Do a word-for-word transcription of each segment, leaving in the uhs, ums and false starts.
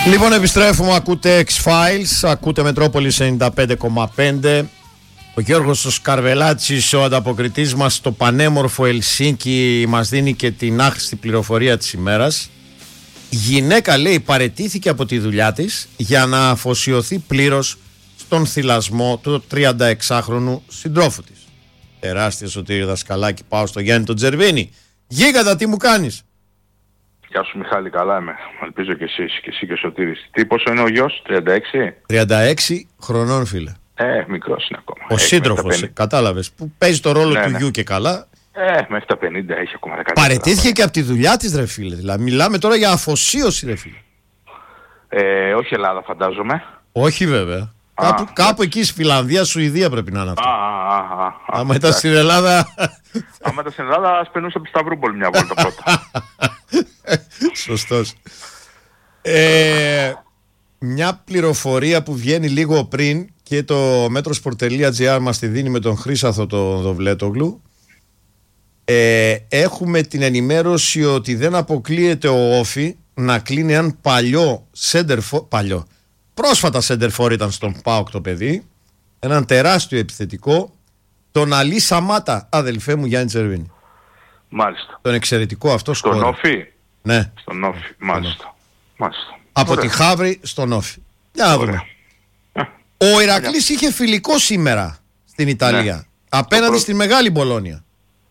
Λοιπόν, επιστρέφουμε, ακούτε X-Files, ακούτε Μετρόπολης ενενήντα πέντε κόμμα πέντε. Ο Γιώργος ο Σκαρβελάτσης, ο ανταποκριτής μας στο πανέμορφο Ελσίνκι, μας δίνει και την άχρηστη πληροφορία της ημέρας. Η γυναίκα, λέει, παραιτήθηκε από τη δουλειά της για να αφοσιωθεί πλήρως στον θυλασμό του τριανταεξάχρονου συντρόφου της. Τεράστια, Σωτήρη Δασκαλάκη, πάω στο Γιάννη τον Τζερβίνη. Γίγαντα, τι μου κάνεις? Γεια σου Μιχάλη, καλά είμαι. Ελπίζω και εσείς και εσύ και ο Σωτήρης. Τι, πόσο είναι ο γιος, τριάντα έξι? τριάντα έξι χρονών, φίλε. Ε, μικρός είναι ακόμα. Ο σύντροφος, κατάλαβες, που παίζει το ρόλο ναι, του ναι. γιου και καλά. Ε, μέχρι τα πενήντα έχει ακόμα δεκαετία. Παραιτήθηκε και από τη δουλειά της, ρε φίλε. Δηλαδή, μιλάμε τώρα για αφοσίωση, ρε φίλε. Ε, όχι Ελλάδα, φαντάζομαι. Όχι, βέβαια. Α, κάπου, κάπου εκεί στη Φιλανδία, Σουηδία πρέπει να είναι αυτό. Α, α, α, α, Άμα ήταν στην Ελλάδα. Άμα ήταν στην Ελλάδα, ας περνούσε από τη Σταυρούπολη μια βόλτα πρώτα. Σωστός. Ε, μια πληροφορία που βγαίνει λίγο πριν και το metrosport.gr μας τη δίνει με τον Χρύσαθο τον Δοβλέτογλου. Ε, έχουμε την ενημέρωση ότι δεν αποκλείεται ο Όφη να κλείνει έναν παλιό σέντερφορ, παλιό, πρόσφατα σέντερφορ ήταν στον ΠΑΟΚ το παιδί, έναν τεράστιο επιθετικό, τον Αλή Σαμάτα, αδελφέ μου, Γιάννη Τσερβίνη. Μάλιστα. Τον εξαιρετικό αυτό Στον σκόρερ. Όφη. Ναι. Στον Όφη, μάλιστα. Μάλιστα. Από Ωραία. τη Χαύρη στον Όφη. Για να δούμε. Ο Ηρακλής είχε φιλικό σήμερα στην Ιταλία. Ναι. Απέναντι πρώτο... στη Μεγάλη Μπολόνια.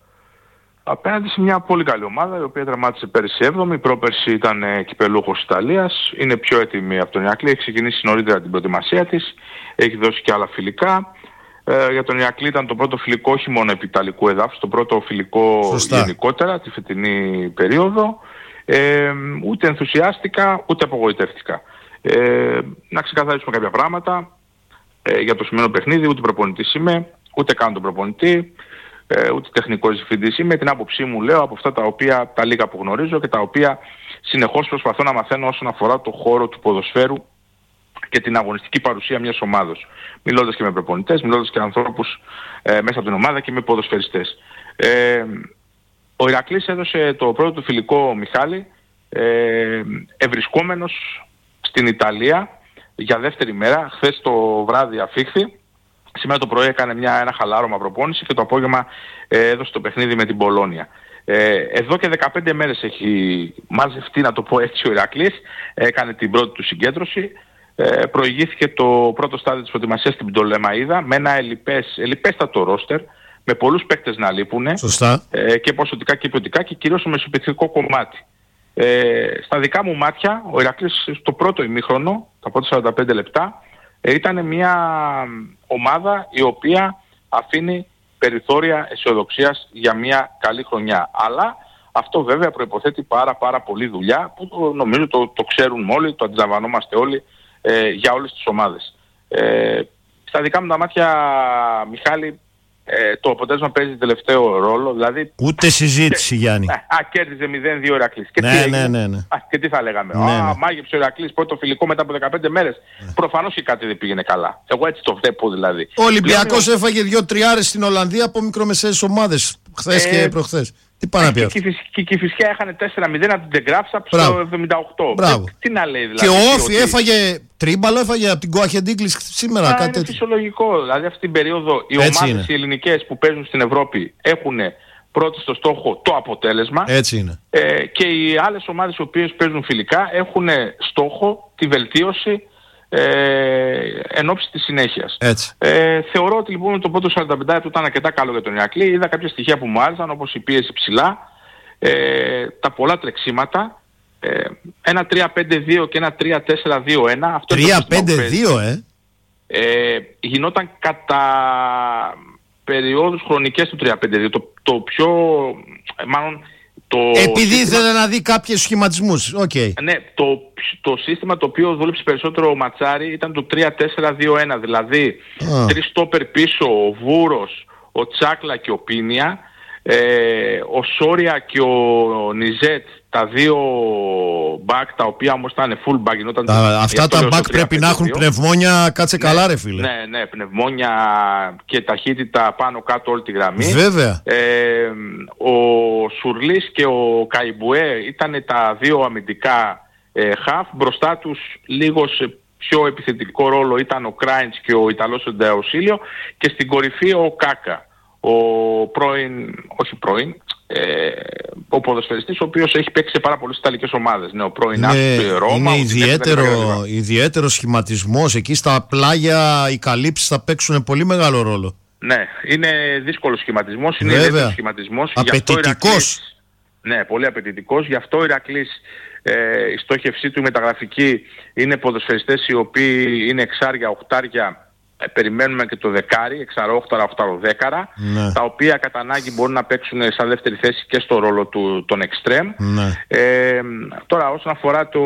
Απέναντι σε μια πολύ καλή ομάδα, η οποία δραμάτισε πέρυσι έβδομη, πρόπερσι ήταν ε, κυπελούχος Ιταλίας, είναι πιο έτοιμη από τον Ηρακλή, έχει ξεκινήσει νωρίτερα την προετοιμασία της, έχει δώσει και άλλα φιλικά. Ε, για τον Ηρακλή ήταν το πρώτο φιλικό όχι μόνο επί ιταλικού εδάφους, το πρώτο φιλικό Σωστά. γενικότερα τη φετινή περίοδο. Ε, ούτε ενθουσιάστηκα, ούτε απογοητεύτηκα. Ε, να ξεκαθαρίσουμε κάποια πράγματα ε, για το σημερινό παιχνίδι, ούτε προπονητής είμαι, ούτε κάνω τον προπονητή. Ε, ούτε τεχνικός διευθυντής είμαι, την άποψή μου λέω από αυτά τα οποία τα λίγα που γνωρίζω και τα οποία συνεχώς προσπαθώ να μαθαίνω όσον αφορά το χώρο του ποδοσφαίρου και την αγωνιστική παρουσία μιας ομάδος. Μιλώντας και με προπονητές, μιλώντας και με ανθρώπους ε, μέσα από την ομάδα και με ποδοσφαιριστές. Ε, ο Ηρακλής έδωσε το πρώτο του φιλικό, Μιχάλη, ε, ευρισκόμενος στην Ιταλία για δεύτερη μέρα. Χθες το βράδυ αφήχθη. Σήμερα το πρωί έκανε μια, ένα χαλάρωμα προπόνηση και το απόγευμα ε, έδωσε το παιχνίδι με την Μπολόνια. Ε, εδώ και δεκαπέντε μέρες έχει μαζευτεί, να το πω έτσι, ο Ηρακλής. Έκανε την πρώτη του συγκέντρωση. Ε, προηγήθηκε το πρώτο στάδιο της προετοιμασίας στην Πτολεμαΐδα με ένα ελλιπές, ελλιπέστατο ρόστερ, με πολλούς παίκτες να λείπουν. Σωστά. Ε, και ποσοτικά και ποιοτικά και κυρίως στο μεσοπαιδευτικό κομμάτι. Ε, στα δικά μου μάτια, ο Ηρακλής στο πρώτο ημίχρονο, τα πρώτα σαράντα πέντε λεπτά, ήταν μια ομάδα η οποία αφήνει περιθώρια αισιοδοξίας για μια καλή χρονιά. Αλλά αυτό βέβαια προϋποθέτει πάρα πάρα πολλή δουλειά που το, νομίζω το, το ξέρουν όλοι, το αντιλαμβανόμαστε όλοι ε, για όλες τις ομάδες. Ε, στα δικά μου τα μάτια, Μιχάλη, ε, το αποτέλεσμα παίζει τελευταίο ρόλο. Δηλαδή, ούτε συζήτηση, Γιάννη. Α, α κέρδιζε μηδέν δύο Ηρακλής. Και, ναι, τι ναι, ναι, ναι. Α, και τι θα λέγαμε. Ναι, α, ναι. μάγεψε ο Ηρακλής πρώτο φιλικό μετά από δεκαπέντε μέρες. Ναι. Προφανώς και κάτι δεν πήγαινε καλά. Εγώ έτσι το βλέπω δηλαδή. Ο Ολυμπιακός Πλέον... έφαγε δύο τριάρες στην Ολλανδία από μικρομεσαίες ομάδες χθες ε... και προχθές. Τι πάνε να πει αυτό. Και η Κηφισιά έχανε τέσσερα μηδέν από την Τεγκράφσα στο εβδομήντα οκτώ. Μπράβο. Τι να λέει δηλαδή. Και ο Όφη ότι... έφαγε τρίμπαλο, έφαγε από την Κοαχεντίγκλης σήμερα. Α, κάτι είναι τέτοιο. φυσιολογικό. Δηλαδή αυτή την περίοδο οι ομάδες οι ελληνικές που παίζουν στην Ευρώπη έχουν πρώτη στο στόχο το αποτέλεσμα. Έτσι είναι. Ε, και οι άλλες ομάδες οι οποίες παίζουν φιλικά έχουν στόχο τη βελτίωση ε, εν ώψη της συνέχειας. Ε, θεωρώ ότι λοιπόν το πρώτο σαράντα πέντε που ήταν αρκετά καλό για τον Ηρακλή. Είδα κάποια στοιχεία που μου άρεσαν, όπως η πίεση ψηλά, ε, τα πολλά τρεξίματα, ε, ένα τρία πέντε δύο και ένα τρία τέσσερα δύο ένα. τρία πέντε δύο ε! Ε, γινόταν κατά περιόδους χρονικές του τρία πέντε δύο. Το, το πιο, μάλλον... Το επειδή σύστημα... ήθελε να δει κάποιους σχηματισμούς. Okay. Ναι, το, το σύστημα το οποίο δούλεψε περισσότερο ο Ματσάρη ήταν το τρία τέσσερα δύο ένα. Δηλαδή, oh. τρεις στόπερ πίσω, ο Βούρος, ο Τσάκλα και ο Πίνια, ε, ο Σόρια και ο Νιζέτ, τα δύο back, τα οποία όμως ήταν full back. Γινόταν τα, αυτά τα back πρέπει να έχουν πνευμόνια, κάτσε ναι, καλά ρε φίλε. Ναι, ναι, πνευμόνια και ταχύτητα πάνω κάτω όλη τη γραμμή. Βέβαια. Ε, ο Σουρλής και ο Καϊμπουέ ήταν τα δύο αμυντικά χαφ. Μπροστά τους λίγο σε πιο επιθετικό ρόλο ήταν ο Κράιντς και ο Ιταλός ο Ντεαουσίλιο, και στην κορυφή ο Κάκα, ο πρώην, όχι πρώην, ε, ο ποδοσφαιριστής ο οποίος έχει παίξει σε πάρα πολλές ιταλικές ομάδες. Ναι, ο πρώην ναι, Άσος του Ρώμα. Είναι ιδιαίτερο, ιδιαίτερο σχηματισμός. Εκεί στα πλάγια οι καλύψεις θα παίξουν πολύ μεγάλο ρόλο. Ναι, είναι δύσκολος σχηματισμός, είναι ιδιαίτερος σχηματισμός. Απαιτητικός. Ναι, πολύ απαιτητικός. Γι' αυτό ο Ηρακλής, ε, η στόχευσή του η μεταγραφική είναι ποδοσφαιριστές οι οποίοι είναι εξάρια, οχτάρια, ε, περιμένουμε και το δεκάρι, εξαρόχταρα, οχταροδέκαρα, ναι. Τα οποία κατά ανάγκη μπορούν να παίξουν σαν δεύτερη θέση και στο ρόλο του, των εξτρέμ. Ναι. Ε, τώρα όσον αφορά το,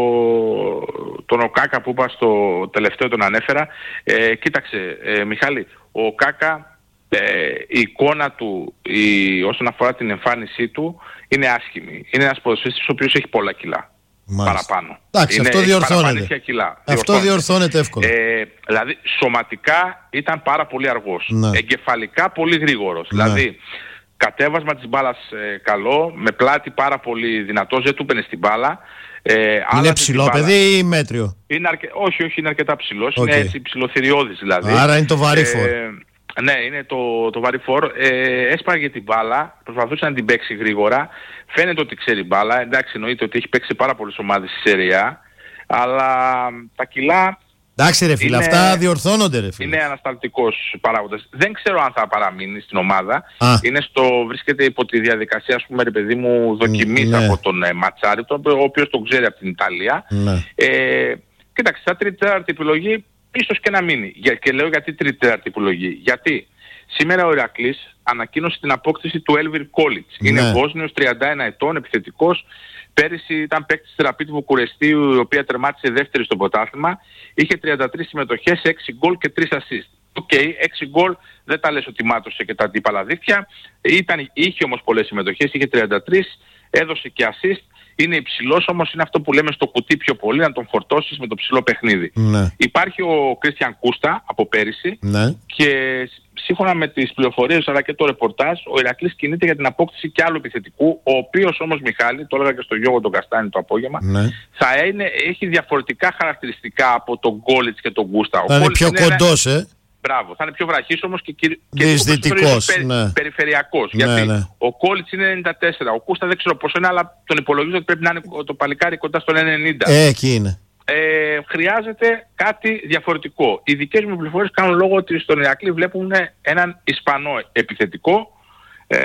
τον Οκάκα που είπα στο τελευταίο τον ανέφερα, ε, κοίταξε ε, Μιχάλη, ο Κάκα, Ε, η εικόνα του η, όσον αφορά την εμφάνισή του είναι άσχημη. Είναι ένας ποδοσφαιριστής ο οποίος έχει πολλά κιλά. Μάλιστα. Παραπάνω. Εντάξει, είναι, αυτό διορθώνεται. Κιλά. Αυτό διορθώνεται εύκολα. Ε, δηλαδή σωματικά ήταν πάρα πολύ αργός. Ναι. Εγκεφαλικά πολύ γρήγορος. Ναι. Δηλαδή κατέβασμα της μπάλας ε, καλό, με πλάτη πάρα πολύ δυνατός, δεν του έπαινε στην μπάλα. Ε, είναι ψηλό παιδί ή μέτριο? Είναι αρκε... Όχι, όχι, είναι αρκετά ψηλός. Okay. Είναι έτσι ψηλοθυριώδης δηλαδή. Άρα είναι το βαρύφορο. Ε, Ναι, είναι το, το βαρύφορο. Ε, έσπαγε την μπάλα, προσπαθούσε να την παίξει γρήγορα. Φαίνεται ότι ξέρει μπάλα. Εντάξει, εννοείται ότι έχει παίξει πάρα πολλές ομάδες στη Σεριά. Αλλά τα κιλά. Εντάξει, ρε φίλε, είναι, αυτά διορθώνονται, ρε φίλε. Είναι ανασταλτικός παράγοντας. Δεν ξέρω αν θα παραμείνει στην ομάδα. Είναι στο, βρίσκεται υπό τη διαδικασία, ας πούμε, ρε παιδί μου, δοκιμής ναι. από τον ε, Ματσάρη, ο οποίος τον ξέρει από την Ιταλία. Ναι. Ε, κοίταξε, σαν τρίτη-τέταρτη επιλογή. Ίσως και να μείνει. Και λέω γιατί τρίτη-τέταρτη επιλογή. Γιατί σήμερα ο Ηρακλής ανακοίνωσε την απόκτηση του Έλβιρ Κόλιτς. Ναι. Είναι Βόσνιος, τριάντα ένα ετών, επιθετικός. Πέρυσι ήταν παίκτης της Ραπίτ Βουκουρεστίου, η οποία τερμάτισε δεύτερη στο πρωτάθλημα. Είχε τριάντα τρεις συμμετοχές, έξι γκολ και τρία assist. Οκ, okay, έξι γκολ δεν τα λες ότι μάτωσε και τα αντίπαλα δίχτυα. Ήταν, είχε όμως πολλές συμμετοχές, είχε τριάντα τρεις, έδωσε και assist. Είναι υψηλός, όμως είναι αυτό που λέμε στο κουτί πιο πολύ, να τον φορτώσεις με το ψηλό παιχνίδι. Ναι. Υπάρχει ο Κρίστιαν Κούστα από πέρυσι, ναι. Και σύμφωνα με τις πληροφορίες αλλά και το ρεπορτάζ, ο Ηρακλής κινείται για την απόκτηση και άλλου επιθετικού, ο οποίος όμως, Μιχάλη, το έλεγα και στο Γιώργο τον Καστάνη το απόγευμα, ναι. Θα είναι, έχει διαφορετικά χαρακτηριστικά από τον Γκόλιτς και τον Κούστα. Θα είναι πιο κοντός, ε. Μπράβο, θα είναι πιο βραχής όμως και, και δυσδυτικός, περι, ναι. περιφερειακός. Ναι, γιατί ναι. ο Κόλιτς είναι ενενήντα τέσσερα, ο Κούστα δεν ξέρω πόσο είναι, αλλά τον υπολογίζω ότι πρέπει να είναι το παλικάρι κοντά στον ενενήντα. Ε, εκεί είναι. Ε, χρειάζεται κάτι διαφορετικό. Οι δικές μου πληροφορίες κάνουν λόγο ότι στον Ηρακλή βλέπουν έναν Ισπανό επιθετικό ε,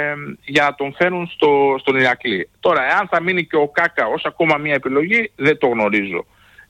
για να τον φέρουν στο, στον Ηρακλή. Τώρα, εάν θα μείνει και ο Κάκα ως ακόμα μία επιλογή, δεν το γνωρίζω.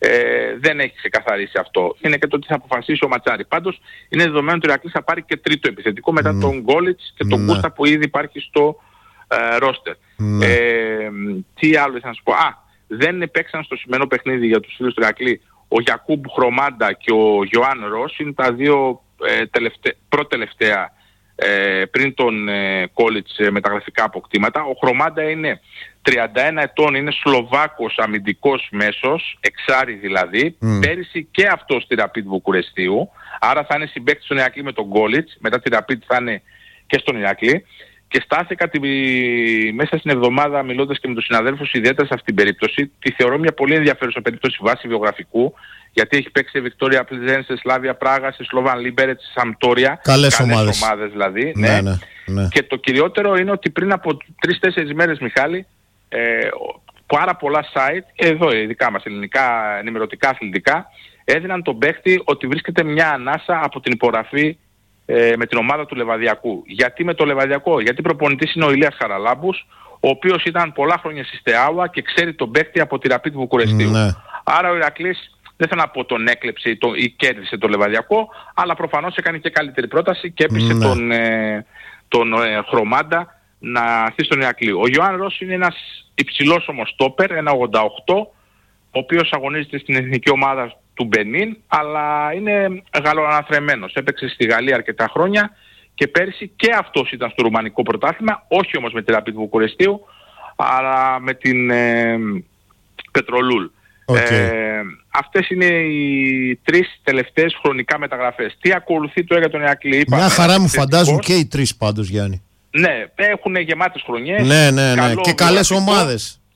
Ε, δεν έχει ξεκαθαρίσει αυτό. Είναι και το τι θα αποφασίσει ο Ματσάρη. Πάντως είναι δεδομένο ότι ο Ηρακλής θα πάρει και τρίτο επιθετικό μετά mm. τον Γκόλιτς και τον mm. Κούστα που ήδη υπάρχει στο ε, ρόστερ. Mm. Ε, τι άλλο ήθελα να σου πω. Α, δεν παίξαν στο σημερινό παιχνίδι για τους φίλους του Ηρακλή ο Γιακούμπ Χρωμάντα και ο Γιωάν Ρος. Είναι τα δύο ε, τελευταί, προτελευταία ε, πριν τον ε, Κόλιτς ε, μεταγραφικά αποκτήματα. Ο Χρωμάντα είναι τριάντα ένα ετών, είναι Σλοβάκος αμυντικός μέσος, εξάρι δηλαδή, mm. πέρυσι και αυτό στη Ραπίτ Βουκουρεστίου, άρα θα είναι συμπαίκτης στον Ηρακλή με τον Γκόλιτς, μετά τη Ραπίτ θα είναι και στον Ηρακλή, και στάθηκα τη... μέσα στην εβδομάδα μιλώντας και με τους συναδέλφους ιδιαίτερα σε αυτήν την περίπτωση, τη θεωρώ μια πολύ ενδιαφέρουσα περίπτωση βάση βιογραφικού, γιατί έχει παίξει σε Βικτόρια Πλιζέν, σε Σλάβια Πράγα, σε Σλόβαν Λίμπερετ, σε Σαμπτόρια. Καλές ομάδες. ομάδες δηλαδή. Ναι, ναι, ναι. Και το κυριότερο είναι ότι πριν από τρεις τέσσερις μέρες, Μιχάλη, ε, πάρα πολλά site, εδώ ειδικά μας ελληνικά ενημερωτικά αθλητικά, έδιναν τον παίχτη ότι βρίσκεται μια ανάσα από την υπογραφή ε, με την ομάδα του Λεβαδιακού. Γιατί με το Λεβαδιακό? Γιατί προπονητής είναι ο Ηλίας Χαραλάμπους, ο οποίος ήταν πολλά χρόνια στη Στεάουα και ξέρει τον παίχτη από τη Ραπίτ Βουκουρεστίου. Ναι. Άρα ο Ηρακλής, δεν θέλω να πω τον έκλεψε το, ή κέρδισε το Λεβαδιακό, αλλά προφανώς έκανε και καλύτερη πρόταση και έπεισε ναι. τον, ε, τον ε, Χρωμάντα να έρθει στον Ηρακλή. Ο Γιωάν Ρος είναι ένας υψηλός όμως στόπερ, ένα ογδόντα οκτώ, ο οποίος αγωνίζεται στην εθνική ομάδα του Μπενίν, αλλά είναι γαλλοαναθρεμένος. Έπαιξε στη Γαλλία αρκετά χρόνια και πέρσι και αυτός ήταν στο ρουμανικό πρωτάθλημα, όχι όμως με τη Ραπίτ Βουκουρεστίου, αλλά με την ε, Πετρολούλ. Okay. Ε, αυτές είναι οι τρεις τελευταίες χρονικά μεταγραφές. Τι ακολουθεί τώρα για τον Ηρακλή? Μια χαρά μου φαντάζουν και οι τρεις πάντως, Γιάννη. Ναι, έχουν γεμάτες χρονιές. Ναι, ναι, ναι. Και καλές ομάδες.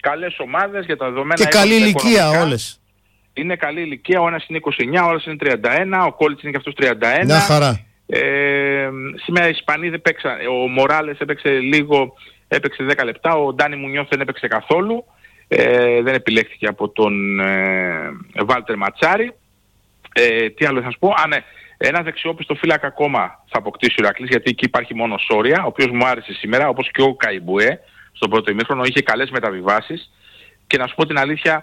καλές ομάδες για τα δεδομένα. Και καλή ηλικία όλες. Είναι καλή ηλικία, ο ένας είναι είκοσι εννιά, ο άλλος είναι τριάντα ένα, ο Κόλιτς είναι και αυτός τριάντα ένα. Μια χαρά. Ε, σήμερα οι Ισπανοί δεν παίξαν, ο Μοράλες έπαιξε λίγο, έπαιξε δέκα λεπτά, ο Ντάνι Μουνιώθ δεν έπαιξε καθόλου, ε, δεν επιλέχθηκε από τον ε, Βάλτερ Ματσάρη. Ε, τι άλλο θα σας πω, α ναι, ένα δεξιόπιστο φύλακα ακόμα θα αποκτήσει ο Ηρακλής, γιατί εκεί υπάρχει μόνο Σόρια, ο οποίος μου άρεσε σήμερα, όπως και ο Καϊμπουέ στον πρώτο ημίχρονο, είχε καλές μεταβιβάσεις και να σου πω την αλήθεια,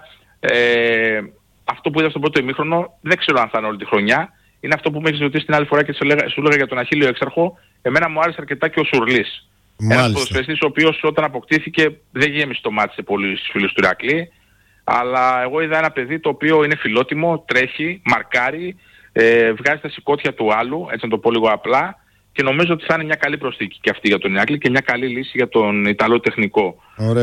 ε, αυτό που είδα στον πρώτο ημίχρονο δεν ξέρω αν θα είναι όλη τη χρονιά. Είναι αυτό που με έχεις ρωτήσει την άλλη φορά και σου έλεγα για τον Αχίλιο Έξαρχο. Εμένα μου άρεσε αρκετά και ο Σουρλής. Ένας ποδοσφαιριστής ο οποίος όταν αποκτήθηκε δεν γέμισε το μάτι σε πολλούς φίλους του Ηρακλή. Αλλά εγώ είδα ένα παιδί το οποίο είναι φιλότιμο, τρέχει, μαρκάρει, ε, βγάζει τα σηκώτια του άλλου, έτσι να το πω λίγο απλά. Και νομίζω ότι θα είναι μια καλή προσθήκη και αυτή για τον Ηρακλή και μια καλή λύση για τον Ιταλό τεχνικό.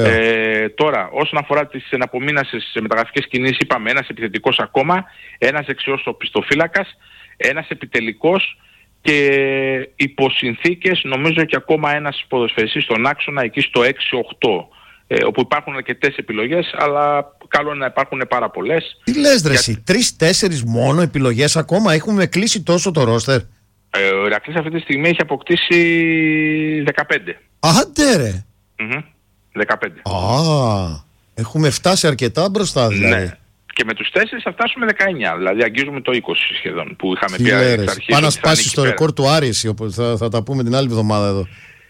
Ε, τώρα, όσον αφορά τις εναπομείνασες μεταγραφικές κινήσεις, είπαμε ένας επιθετικός ακόμα, ένας δεξιός οπισθοφύλακας, ένας επιτελικός και υπό συνθήκες νομίζω και ακόμα ένας ποδοσφαιριστής στον άξονα εκεί στο έξι οκτώ. Ε, όπου υπάρχουν αρκετές επιλογές, αλλά καλό είναι να υπάρχουν πάρα πολλές. Τι λες ρε εσύ, τρεις-τέσσερις μόνο επιλογές ακόμα, έχουμε κλείσει τόσο το ρόστερ. Ε, ο Ηρακλής αυτή τη στιγμή έχει αποκτήσει δεκαπέντε. Άντε ρε. Mm-hmm. δεκαπέντε. Α, έχουμε φτάσει αρκετά μπροστά δηλαδή. Ναι. Και με τους τέσσερις θα φτάσουμε δεκαεννιά, δηλαδή αγγίζουμε το είκοσι σχεδόν που είχαμε τι πει εξ αρχής. Πάνε να σπάσεις το ρεκόρ του Άρης, οπότε θα, θα τα πούμε την άλλη εβδομάδα εδώ.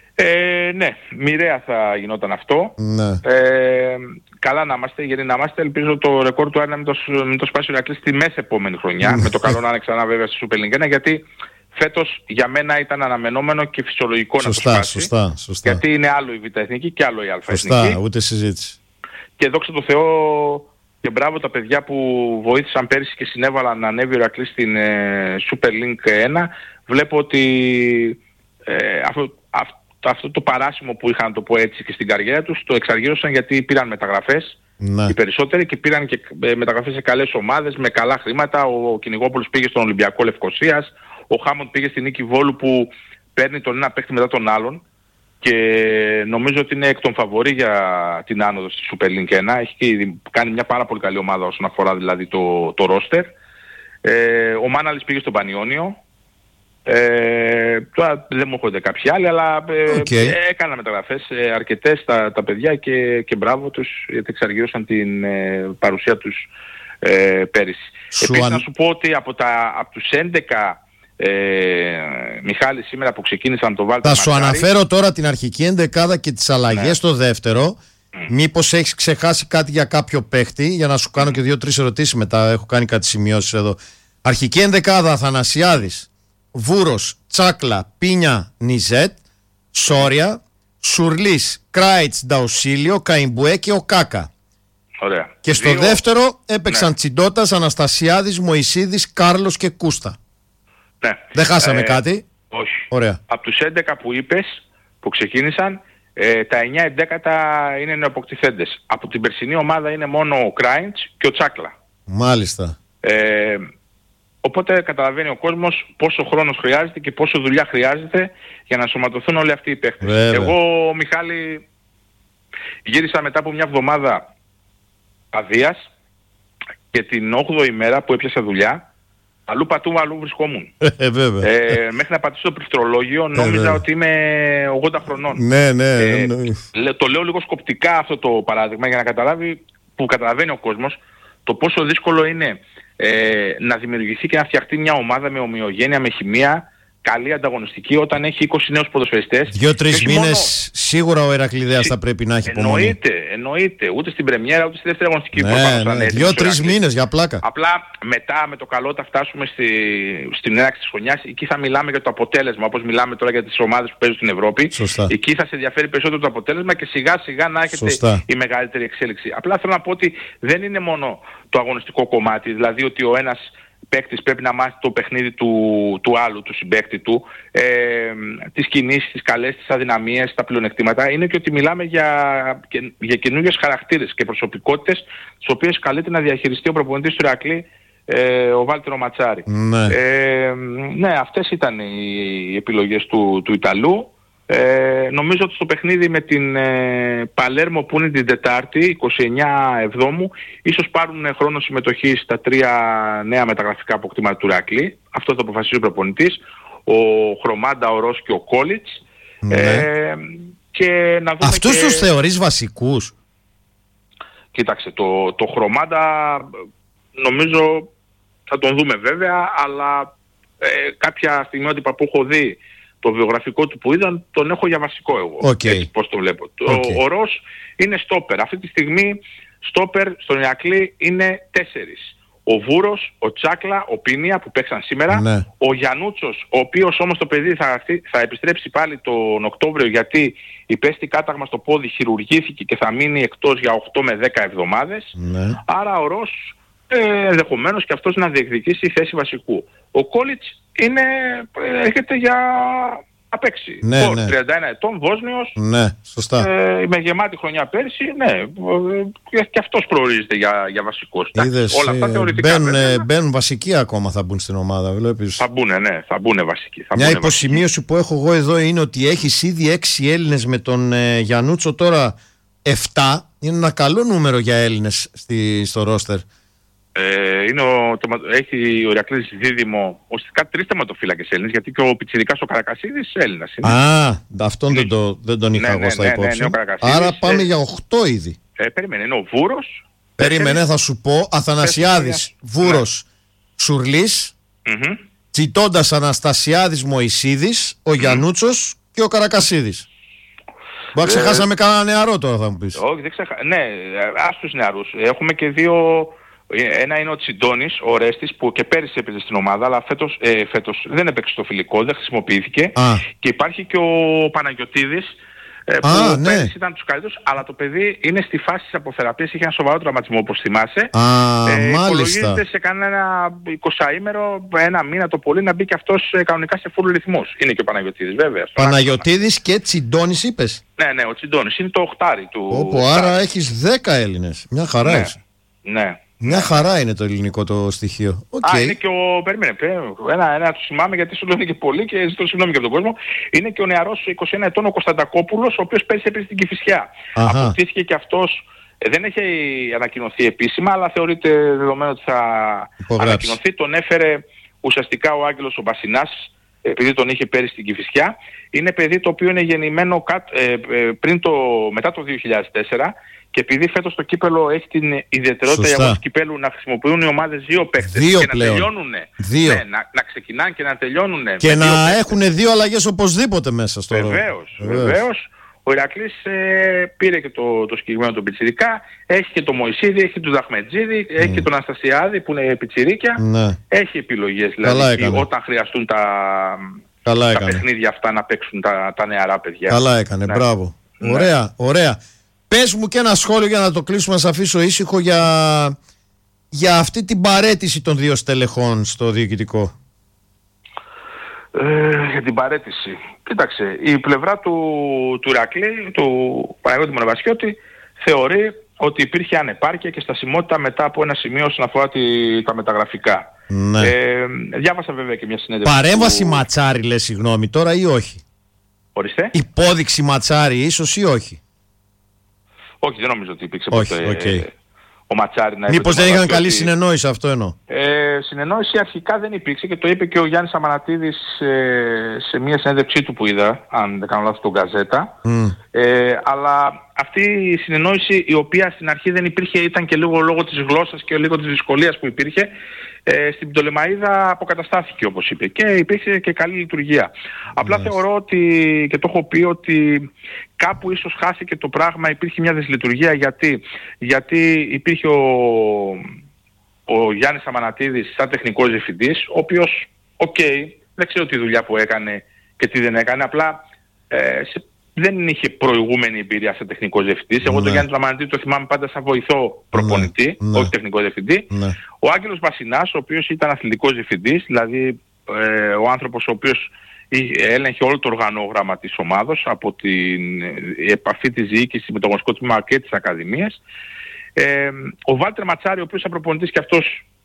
Ε, ναι, μοιραία θα γινόταν αυτό. Ναι. Ε, καλά να είμαστε, γιατί να είμαστε. Ελπίζω το ρεκόρ του Άρη να μην το, μην το σπάσει ο Ηρακλής στη μέση επόμενη χρονιά. Με το καλό να είναι ξανά βέβαια στη Super League ένα, γιατί φέτος για μένα ήταν αναμενόμενο και φυσιολογικό σωστά, να το σπάσει. Σωστά, σωστά. Γιατί είναι άλλο η Β' Εθνική και άλλο η Α' Εθνική. Σωστά, ούτε συζήτηση. Και δόξα τω Θεώ και μπράβο τα παιδιά που βοήθησαν πέρυσι και συνέβαλαν να ανέβει ο Ηρακλής στην ε, Super League ένα. Βλέπω ότι ε, αυτό, αυτό, αυτό το παράσημο που είχαν, το πω έτσι, και στην καριέρα τους το εξαργύρωσαν, γιατί πήραν μεταγραφές. Ναι. Οι περισσότεροι, και πήραν και ε, μεταγραφές σε καλές ομάδες με καλά χρήματα. Ο Κυνηγόπουλος πήγε στον Ολυμπιακό Λευκωσίας. Ο Χάμοντ πήγε στην Νίκη Βόλου που παίρνει τον ένα παίχτη μετά τον άλλον και νομίζω ότι είναι εκ των φαβορί για την άνοδο στη Super League ένα. Έχει κάνει μια πάρα πολύ καλή ομάδα όσον αφορά δηλαδή το, το roster. Ε, ο Μάναλης πήγε στον Πανιόνιο. Ε, τώρα δεν μου έρχονται κάποιοι άλλοι, αλλά ε, okay. έκανα μεταγραφές ε, αρκετές τα, τα παιδιά και, και μπράβο τους, γιατί εξαργύρωσαν την ε, παρουσία τους ε, πέρυσι. Σου Επίσης αν... να σου πω ότι από, τα, από τους έντεκα Ε, Μιχάλη σήμερα που ξεκίνησαν το Βάλτερ θα σου Ματσάρη. Αναφέρω τώρα την αρχική ενδεκάδα και τις αλλαγές ναι. στο δεύτερο. Mm. Μήπως έχεις ξεχάσει κάτι για κάποιο παίχτη, για να σου κάνω mm. και δύο-τρεις ερωτήσεις μετά. Έχω κάνει κάτι σημειώσεις εδώ. Αρχική ενδεκάδα: Αθανασιάδης, Βούρος, Τσάκλα, Πίνια, Νιζέτ, Σόρια, Σουρλής, Κράιτς, Νταουσίλιο, Καϊμπουέ και ο Κάκα. Ωραία. Και στο δύο... δεύτερο έπαιξαν ναι. Τσιντότας, Αναστασιάδης, Μωυσίδης, Κάρλος και Κούστα. Ναι. Δεν χάσαμε ε, κάτι. Όχι. Ωραία. Από τους έντεκα που είπες, που ξεκίνησαν, ε, τα εννιά εντέκατα είναι νεοποκτηθέντες. Από την περσινή ομάδα είναι μόνο ο Κράιντς και ο Τσάκλα. Μάλιστα. Ε, οπότε καταλαβαίνει ο κόσμος πόσο χρόνος χρειάζεται και πόσο δουλειά χρειάζεται για να σωματωθούν όλοι αυτοί οι παίχτες. Εγώ, Μιχάλη, γύρισα μετά από μια εβδομάδα αδείας και την όγδοη ημέρα που έπιασα δουλειά, αλλού πατούμε, αλλού βρισκόμουν. Ε, βέβαια. Ε, μέχρι να πατήσω το πληκτρολόγιο νόμιζα ε, ότι είμαι ογδόντα χρονών. Ναι, ναι. Ε, ναι. Το λέω λίγο σκοπτικά αυτό το παράδειγμα για να καταλάβει, που καταλαβαίνει ο κόσμος, το πόσο δύσκολο είναι ε, να δημιουργηθεί και να φτιαχτεί μια ομάδα με ομοιογένεια, με χημεία, καλή, ανταγωνιστική, όταν έχει είκοσι νέους ποδοσφαιριστές. Δύο-τρεις μήνες μόνο... σίγουρα ο Ηρακλειδέας θα πρέπει να έχει υπομονή. Εννοείται, εννοείται. Ούτε στην πρεμιέρα, ούτε στη δεύτερη αγωνιστική. Ναι, ναι. Δύο-τρεις μήνες για πλάκα. Απλά μετά με το καλό θα φτάσουμε στη, στην έναρξη της χρονιάς. Εκεί θα μιλάμε για το αποτέλεσμα, όπως μιλάμε τώρα για τις ομάδες που παίζουν στην Ευρώπη. Σωστά. Εκεί θα σε ενδιαφέρει περισσότερο το αποτέλεσμα και σιγά σιγά να έχετε Σωστά. η μεγαλύτερη εξέλιξη. Απλά θέλω να πω ότι δεν είναι μόνο το αγωνιστικό κομμάτι, δηλαδή ότι ο ένας παίκτης πρέπει να μάθει το παιχνίδι του, του άλλου, του συμπαίκτη του, ε, τις κινήσεις, τις καλές, τις αδυναμίες, τα πλεονεκτήματα. Είναι και ότι μιλάμε για, για καινούργιες χαρακτήρες και προσωπικότητες, τις οποίες καλείται να διαχειριστεί ο προπονητής του Ηρακλή, ε, ο Βάλτερ Ματσάρη. Ναι. Ε, ναι, αυτές ήταν οι επιλογές του, του Ιταλού. Ε, νομίζω ότι στο παιχνίδι με την ε, Παλέρμο που είναι την Τετάρτη, είκοσι εννέα Εβδόμου, ίσως πάρουν χρόνο συμμετοχή στα τρία νέα μεταγραφικά αποκτήματα του Ηρακλή. Αυτό θα αποφασίσει ο προπονητής, ο Χρωμάντα, ο Ροζ και ο Κόλιτς. Ναι. Ε, και να δούμε αυτούς και... τους θεωρείς βασικούς? Κοίταξε, το, το Χρωμάντα νομίζω θα τον δούμε βέβαια, αλλά ε, κάποια στιγμιότυπα που έχω δει, το βιογραφικό του που είδαν, τον έχω για βασικό εγώ. Okay. Έτσι πώς το βλέπω. Okay. Ο, ο Ρος είναι στόπερ. Αυτή τη στιγμή στόπερ στον Ηρακλή είναι τέσσερις. Ο Βούρος, ο Τσάκλα, ο Πίνια που παίξαν σήμερα, ναι. ο Γιαννούτσος, ο οποίος όμως το παιδί θα, θα επιστρέψει πάλι τον Οκτώβριο γιατί υπέστη κάταγμα στο πόδι, χειρουργήθηκε και θα μείνει εκτός για οκτώ με δέκα εβδομάδες. Ναι. Άρα ο Ρος ε, ενδεχομένως και αυτός να διεκδικήσει η θέση βασικού. Ο Κόλιτς είναι, έρχεται για να παίξει. Ναι, ναι. τριάντα ένα ετών, Βόσνιος, ναι, σωστά. Ε, με γεμάτη χρονιά πέρσι, ναι, και αυτός προορίζεται για, για βασικός. Είδες, όλα αυτά θεωρητικά μπαίνουν, βέβαια, μπαίνουν βασικοί ακόμα, θα μπουν στην ομάδα, βλέπεις. Θα μπουν, ναι, θα μπουν βασικοί. Θα Μια μπουνε υποσημείωση βασικοί. Που έχω εγώ εδώ είναι ότι έχεις ήδη έξι Έλληνες με τον ε, Γιαννούτσο, τώρα επτά. Είναι ένα καλό νούμερο για Έλληνες στη, στο ρόστερ. Ε, είναι ο, το, έχει ο Ηρακλής δίδυμο, ουσιαστικά τρεις θεματοφύλακες Έλληνες, γιατί και ο Πιτσιρικάς ο Καρακασίδης Έλληνας είναι. Α, αυτόν δεν, το, δεν τον είχα ναι, εγώ ναι, στα ναι, υπόψη. Ναι, ναι, άρα πάμε ε, για οκτώ ήδη. Ε, περίμενε, είναι ο Βούρος. Περίμενε, θα σου πω. Αθανασιάδης, Βούρος, ναι. Σουρλής, mm-hmm. Τσιτώντας, Αναστασιάδης, Μωυσίδης, ο Γιαννούτσος mm. και ο Καρακασίδης. Μπορεί να ξεχάσαμε κανένα νεαρό τώρα, θα μου πεις. Όχι, δεν ξεχάσαμε. Ναι, ας τους νεαρούς. Έχουμε και δύο. Ένα είναι ο Τσιντώνης, ο Ρέστης, που και πέρυσι έπαιζε στην ομάδα, αλλά φέτος, ε, φέτος δεν έπαιξε στο φιλικό, δεν χρησιμοποιήθηκε. Α. Και υπάρχει και ο Παναγιωτίδης, ε, που Α, ναι. πέρυσι ήταν τους καλύτερους, αλλά το παιδί είναι στη φάση της αποθεραπείας, είχε ένα σοβαρό τραυματισμό όπως θυμάσαι. Α, ε, υπολογίζεται σε κανένα εικοσαήμερο, ένα μήνα το πολύ, να μπει και αυτός ε, κανονικά σε φουλ ρυθμούς. Είναι και ο Παναγιωτίδης βέβαια. Παναγιωτίδης και Τσιντώνης είπες? Ναι, ναι, ο Τσιντώνης είναι το οχτάρι του. Όπου, άρα έχεις δέκα Έλληνες. Μια χαρά ναι. είσαι. Ναι. Μια χαρά είναι το ελληνικό το στοιχείο. Okay. Α, είναι και ο. Περίμενε, ένα, ένα του θυμάμαι γιατί σου λένε και πολύ και ζητώ συγγνώμη και από τον κόσμο. Είναι και ο νεαρός είκοσι ένα ετών ο Κωνσταντακόπουλος, ο οποίος πέρυσι έπαιζε στην Κηφισιά. Αποκτήθηκε και αυτός. Ε, δεν έχει ανακοινωθεί επίσημα, αλλά θεωρείται δεδομένο ότι θα Υπογράψει. ανακοινωθεί. Τον έφερε ουσιαστικά ο Άγγελος ο Μπασινάς, επειδή τον είχε πέρυσι στην Κηφισιά. Είναι παιδί το οποίο είναι γεννημένο ε, ε, πριν το, μετά το δύο χιλιάδες τέσσερα. Και επειδή φέτος το κύπελο έχει την ιδιαιτερότητα για αγώνες κυπέλου να χρησιμοποιούν οι ομάδες δύο παίκτες δύο και πλέον. να τελειώνουν. Δύο. Ναι, να, να ξεκινάνε και να τελειώνουν. Και να έχουν δύο αλλαγές οπωσδήποτε μέσα στο ρόλο. Βεβαίως, βεβαίως. Ο Ηρακλής ε, πήρε και το, το συγκεκριμένο τον Πιτσιρικά, έχει και τον Μωυσίδη, έχει τον Δαχμετζίδη, mm. έχει και τον Αναστασιάδη που είναι πιτσιρίκια. Ναι. Έχει επιλογές δηλαδή όταν χρειαστούν τα, τα παιχνίδια αυτά να παίξουν τα, τα νεαρά παιδιά. Καλά έκανε, ναι. Μπράβο. Ναι. Ωραία, ωραία. Πες μου και ένα σχόλιο για να το κλείσουμε, να σε αφήσω ήσυχο για, για αυτή την παραίτηση των δύο στελεχών στο διοικητικό. Ε, για την παραίτηση. Κοίταξε, η πλευρά του, του Ηρακλή, του Παναγιώτη Μονεβασιώτη, θεωρεί ότι υπήρχε ανεπάρκεια και στασιμότητα μετά από ένα σημείο όσον αφορά τη, τα μεταγραφικά. Ναι. Ε, διάβασα βέβαια και μια συνέντευξη. Παρέμβαση του... Ματσάρη λες, συγγνώμη τώρα, ή όχι? Ορίστε. Υπόδειξη Ματσάρη ίσως ή όχι? Όχι, δεν νομίζω ότι υπήρξε όχι, ποτέ okay. ο Ματσάρη να... Μήπως δεν είχαν καλή συνεννόηση, αυτό εννοώ. Ε, συνεννόηση αρχικά δεν υπήρξε και το είπε και ο Γιάννης Αμανατίδης ε, σε μια συνέντευξή του που είδα, αν δεν κάνω λάθος, στον Γκαζέτα. Mm. Ε, αλλά αυτή η συνεννόηση, η οποία στην αρχή δεν υπήρχε, ήταν και λίγο λόγω της γλώσσας και λίγο της δυσκολίας που υπήρχε, ε, στην Πτολεμαΐδα αποκαταστάθηκε όπως είπε και υπήρξε και καλή λειτουργία. Απλά yes. θεωρώ ότι, και το έχω πει, ότι κάπου ίσως χάθηκε το πράγμα, υπήρχε μια δυσλειτουργία. Γιατί, γιατί υπήρχε ο, ο Γιάννης Αμανατίδης σαν τεχνικός διευθυντής, ο οποίος, οκ, okay, δεν ξέρω τι δουλειά που έκανε και τι δεν έκανε, απλά ε, σε, δεν είχε προηγούμενη εμπειρία σαν τεχνικός διευθυντής. Εγώ ναι. τον Γιάννη Αμανατίδη το θυμάμαι πάντα σαν βοηθό προπονητή, ναι. όχι τεχνικό διευθυντή. Ναι. Ο Άγγελος Βασινάς, ο οποίος ήταν αθλητικός διευθυντής, δηλαδή ε, ο άνθρωπος ο οποίος έλεγχε όλο το οργανόγραμμα της ομάδος από την επαφή της διοίκησης με το γνωστικό τμήμα και της Ακαδημίας. Ε, ο Βάλτερ Ματσάρη, ο οποίος ήταν προπονητής και αυτός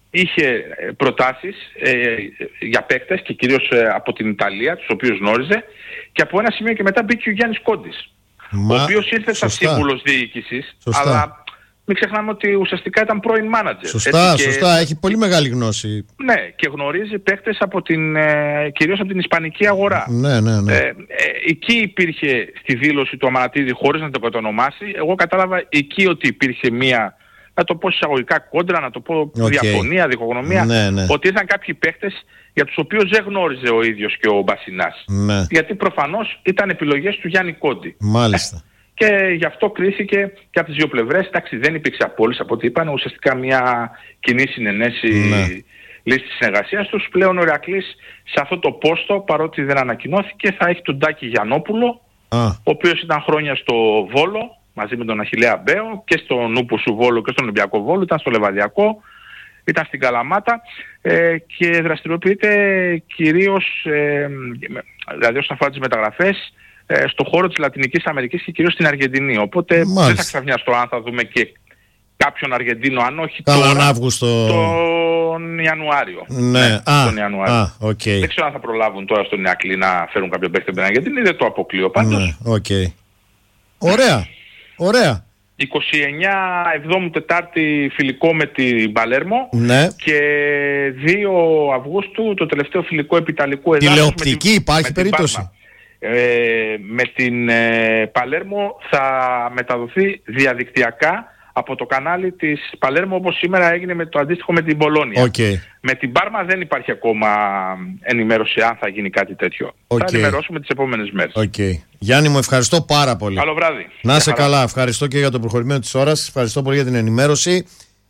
είχε προτάσεις ε, για παίκτες και κυρίως ε, από την Ιταλία, τους οποίους γνώριζε, και από ένα σημείο και μετά μπήκε ο Γιάννης Κόντης, Μα... ο οποίος ήρθε σαν σύμβουλος διοίκησης, αλλά μην ξεχνάμε ότι ουσιαστικά ήταν πρώην μάνατζερ. Σωστά, έτσι, σωστά, και... έχει πολύ μεγάλη γνώση. Ναι, και γνωρίζει παίκτες από την, ε, κυρίως από την ισπανική αγορά. Ναι, ναι, ναι. Ε, ε, εκεί υπήρχε στη δήλωση του Αμανατίδη, χωρίς να το κατονομάσει, εγώ κατάλαβα εκεί ότι υπήρχε μία, να το πω εισαγωγικά κόντρα, να το πω okay. διαφωνία, διχογνωμία, ναι, ναι. ότι ήταν κάποιοι παίκτες για τους οποίους δεν γνώριζε ο ίδιος και ο Μπασινάς. Ναι. Γιατί προφανώς ήταν επιλογές του Γιάννη Κόντι. Μάλιστα. Και γι' αυτό κρίθηκε και από τις δύο πλευρές. Εντάξει, δεν υπήρξε απόλυση από ό,τι είπαν, ουσιαστικά μια κοινή συνενέση ναι. λύση της συνεργασίας τους. Πλέον ο Ηρακλής σε αυτό το πόστο, παρότι δεν ανακοινώθηκε, θα έχει τον Τάκη Γιαννόπουλο, Α. ο οποίος ήταν χρόνια στο Βόλο, μαζί με τον Αχιλλέα Μπέο, και στον Ούπο σου Βόλο και στον Ολυμπιακό Βόλο, ήταν στο Λεβαδιακό, ήταν στην Καλαμάτα ε, και δραστηριοποιείται κυρίως, ε, δηλαδή όσον αφορά τις μεταγραφές, ε, στον χώρο της Λατινικής Αμερικής και κυρίως στην Αργεντινή. Οπότε Μάλιστα. δεν θα ξαφνιαστώ αν θα δούμε και κάποιον Αργεντίνο, αν όχι τον Αύγουστο, τον Ιανουάριο. Ναι, ναι α, τον Ιανουάριο. Α, okay. Δεν ξέρω αν θα προλάβουν τώρα στον Ηρακλή να φέρουν κάποιο παίκτη από την Αργεντινή, δεν το αποκλείω πάντως. Ναι, okay. Ωραία, ωραία. είκοσι εννέα Εβδόμου Τετάρτη φιλικό με την Παλέρμο, ναι. και δύο Αυγούστου το τελευταίο φιλικό επιταλικού εδάφους. Τηλεοπτική υπάρχει περίπτωση? Ε, με την ε, Παλέρμο θα μεταδοθεί διαδικτυακά από το κανάλι της Παλέρμο, όπως σήμερα έγινε με το αντίστοιχο με την Μπολόνια. Okay. Με την Πάρμα δεν υπάρχει ακόμα ενημέρωση αν θα γίνει κάτι τέτοιο. Okay. Θα ενημερώσουμε τις επόμενες μέρες. Okay. Γιάννη μου, ευχαριστώ πάρα πολύ. Καλό βράδυ. Να είσαι καλά. Ευχαριστώ και για το προχωρημένο της ώρας. Ευχαριστώ πολύ για την ενημέρωση.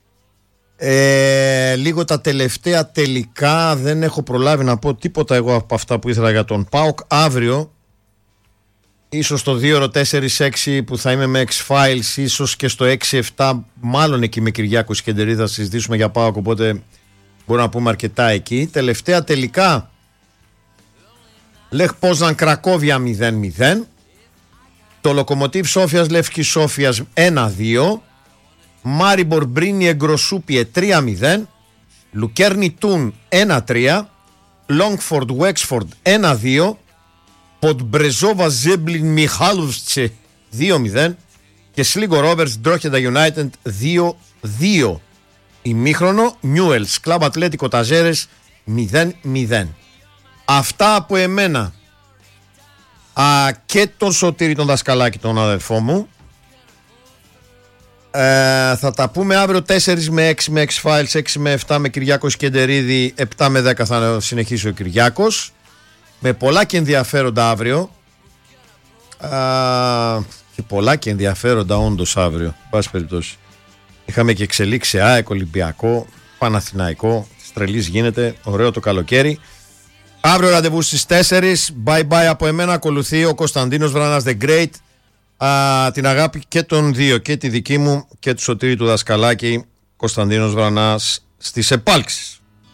Ε, λίγο τα τελευταία τελικά, δεν έχω προλάβει να πω τίποτα εγώ από αυτά που ήθελα για τον ΠΑΟΚ. Αύριο ίσως στο δύο ώρο τέσσερα έξι που θα είμαι με X-Files, ίσως και στο έξι επτά, μάλλον εκεί με Κυριάκο Σκεντερή θα συζητήσουμε για ΠΑΟΚ, οπότε μπορούμε να πούμε αρκετά εκεί. Τελευταία τελικά, Λεχ Πόζναν Κρακόβια μηδέν μηδέν, το Λοκομοτίβ Σόφιας Λεύσκη Σόφιας ένα δύο, Μάριμπορ Μπρίνιε Γκροσούπιε τρία μηδέν, Λουκέρνι Τούν ένα τρία, Λόγκφορντ Βέξφορντ ένα δύο, Ποντμπρεζόβα Ζέμπλιν Μιχάλουστσε δύο μηδέν και Σλίγκο Ρόβερς Ντρόχεντα United δύο δύο. Ημίχρονο Νιούελς Κλαμπ Ατλέτικο Ταζέρες μηδέν μηδέν. Αυτά από εμένα. Α, και τον Σωτήρη τον Δασκαλάκη, τον αδερφό μου. Ε, θα τα πούμε αύριο τέσσερα με έξι με X-Files, έξι με επτά με Κυριάκο Σκεντερίδη, επτά με δέκα θα συνεχίσει ο Κυριάκος. Με πολλά και ενδιαφέροντα αύριο. Α, και πολλά και ενδιαφέροντα όντως αύριο. Πάση περιπτώσει. Είχαμε και εξελίξει ΑΕΚ, Ολυμπιακό, Παναθηναϊκό. Της τρελής γίνεται. Ωραίο το καλοκαίρι. Αύριο ραντεβού στις τέσσερις. Bye bye από εμένα. Ακολουθεί ο Κωνσταντίνος Βρανάς The Great. Α, την αγάπη και των δύο, και τη δική μου και του Σωτήρη του Δασκαλάκη. Κωνσταντίνος Βρανάς στις επάλξεις.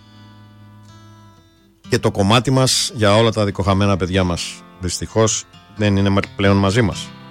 Και το κομμάτι μας για όλα τα δικοχαμένα παιδιά μας δυστυχώς δεν είναι πλέον μαζί μας.